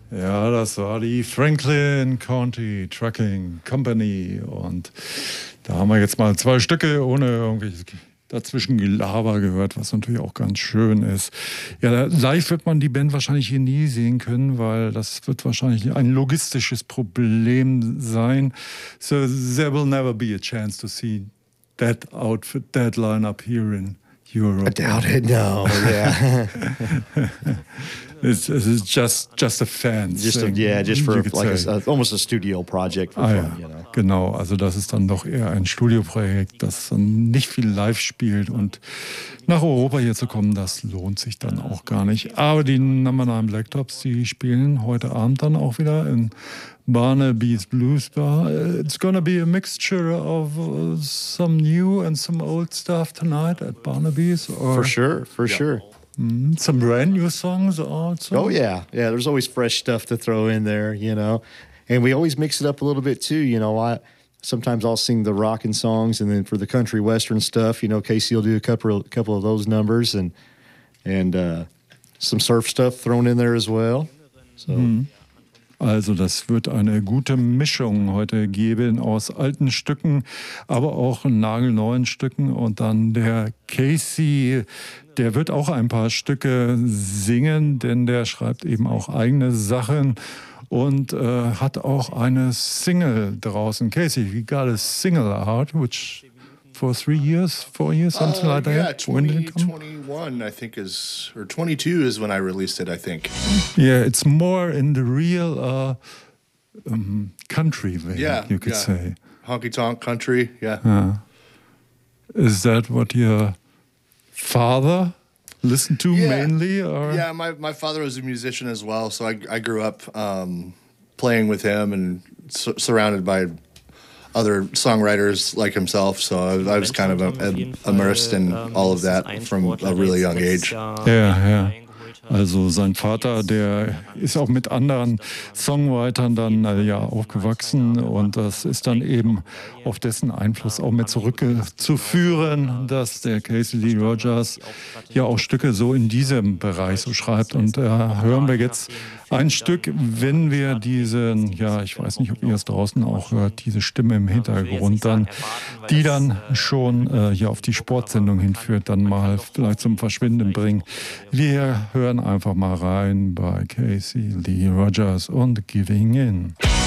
Ja, das war die Franklin County Trucking Company und da haben wir jetzt mal 2 Stücke ohne irgendwelches dazwischen Gelaber gehört, was natürlich auch ganz schön ist. Ja, live wird man die Band wahrscheinlich hier nie sehen können, weil das wird wahrscheinlich ein logistisches Problem sein. So there will never be a chance to see that outfit, that lineup here in Europe. I doubt it. No, yeah. It's just a fan thing. Just for like almost a studio project for fun, ja. you know. Genau, also das ist dann doch eher ein Studioprojekt, das dann nicht viel live spielt und nach Europa hier zu kommen, das lohnt sich dann auch gar nicht. Aber die Number 9 Blacktops, die spielen heute Abend dann auch wieder in Barnaby's Blues Bar. It's gonna be a mixture of some new and some old stuff tonight at Barnaby's. For sure. Some brand new songs also. Oh yeah. There's always fresh stuff to throw in there, you know, and we always mix it up a little bit too. You know, sometimes I'll sing the rockin' songs, and then for the country western stuff, you know, Casey will do a couple of those numbers, and some surf stuff thrown in there as well. So. Also das wird eine gute Mischung heute geben aus alten Stücken, aber auch nagelneuen Stücken. Und dann der Casey, der wird auch ein paar Stücke singen, denn der schreibt eben auch eigene Sachen und hat auch eine Single draußen. Casey, you got a single out, which for 3 years, 4 years, something like that? Yeah, 2021 I think or 22 is when I released it, I think. Yeah, it's more in the real country way, you could say. Honky tonk country, yeah. Is that what your father listened to mainly? Or? Yeah, my father was a musician as well, so I grew up playing with him and surrounded by other songwriters like himself, so I was kind of immersed in all of that from a really young age. Ja. Also sein Vater, der ist auch mit anderen Songwritern dann aufgewachsen und das ist dann eben auf dessen Einfluss auch mit zurückzuführen, dass der Casey Lee Rogers ja auch Stücke so in diesem Bereich so schreibt. Und hören wir jetzt ein Stück, wenn wir diesen, ich weiß nicht, ob ihr es draußen auch hört, diese Stimme im Hintergrund dann, die dann schon hier auf die Sportsendung hinführt, dann mal vielleicht zum Verschwinden bringen. Wir hören einfach mal rein bei Casey Lee Rogers und Giving In.